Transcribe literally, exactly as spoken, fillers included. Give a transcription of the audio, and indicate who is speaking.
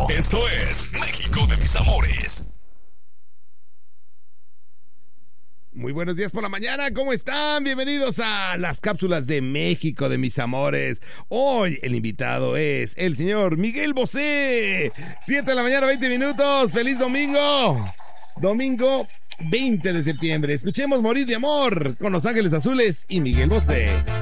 Speaker 1: Esto es México de mis amores.
Speaker 2: Muy buenos días por la mañana, ¿cómo están? Bienvenidos a las cápsulas de México de mis amores. Hoy el invitado es el señor Miguel Bosé. siete de la mañana, veinte minutos. ¡Feliz domingo! Domingo veinte de septiembre. Escuchemos Morir de Amor con Los Ángeles Azules y Miguel Bosé.